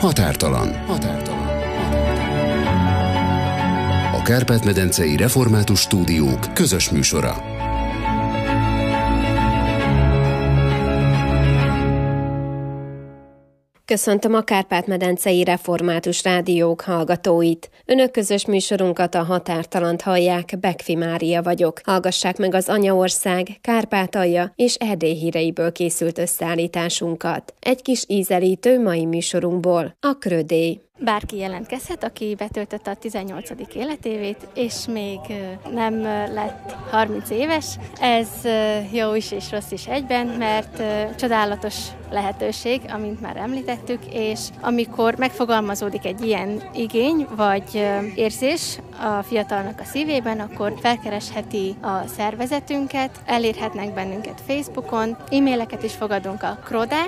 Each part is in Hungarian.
Határtalan. A Kárpát-medencei Református Stúdiók közös műsora. Köszöntöm a Kárpát-medencei Református Rádiók hallgatóit. Önök közös műsorunkat, a Határtalant hallják, Bekfi Mária vagyok. Hallgassák meg az Anyaország, Kárpátalja és Erdély híreiből készült összeállításunkat. Egy kis ízelítő mai műsorunkból, a Krödély. Bárki jelentkezhet, aki betöltötte a 18. életévét, és még nem lett 30 éves. Ez jó is és rossz is egyben, mert csodálatos lehetőség, amint már említettük, és amikor megfogalmazódik egy ilyen igény vagy érzés a fiatalnak a szívében, akkor felkeresheti a szervezetünket, elérhetnek bennünket Facebookon, e-maileket is fogadunk a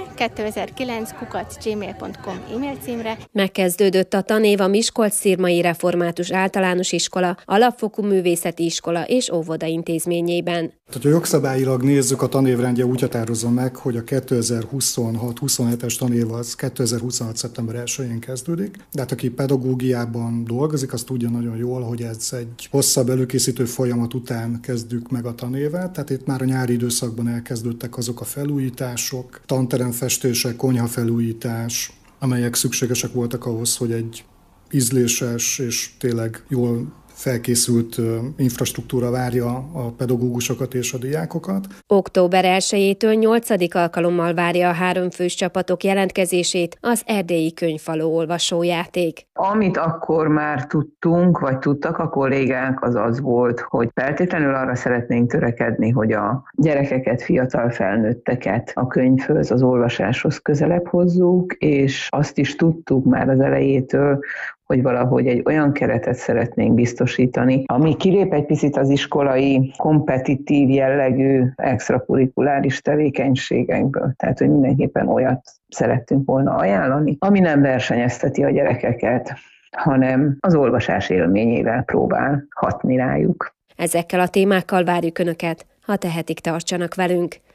kroda2009@gmail.com e-mail címre. Megkezdődött a tanév a Miskolc-Szirmai Református Általános Iskola, Alapfokú Művészeti Iskola és Óvoda intézményében. Ha jogszabályilag nézzük, a tanévrendje úgy határozza meg, hogy a 2026-27-es tanév az 2026. szeptember 1-én kezdődik, de hát aki pedagógiában dolgozik, az tudja nagyon jól, hogy ez egy hosszabb előkészítő folyamat után kezdjük meg a tanévet, tehát itt már a nyári időszakban elkezdődtek azok a felújítások, tanteremfestések, konyhafelújítás, amelyek szükségesek voltak ahhoz, hogy egy ízléses és tényleg jól felkészült infrastruktúra várja a pedagógusokat és a diákokat. Október 1-től 8. alkalommal várja a 3 fős csapatok jelentkezését az Erdélyi Könyvfaló olvasójáték. Amit akkor már tudtunk, vagy tudtak a kollégák, az volt, hogy feltétlenül arra szeretnénk törekedni, hogy a gyerekeket, fiatal felnőtteket a könyvhöz, az olvasáshoz közelebb hozzuk, és azt is tudtuk már az elejétől, hogy valahogy egy olyan keretet szeretnénk biztosítani, ami kilép egy picit az iskolai, kompetitív jellegű, extracurrikuláris tevékenységekből. Tehát, hogy mindenképpen olyat szerettünk volna ajánlani, ami nem versenyezteti a gyerekeket, hanem az olvasás élményével próbál hatni rájuk. Ezekkel a témákkal várjuk Önöket, ha tehetik, tartsanak velünk.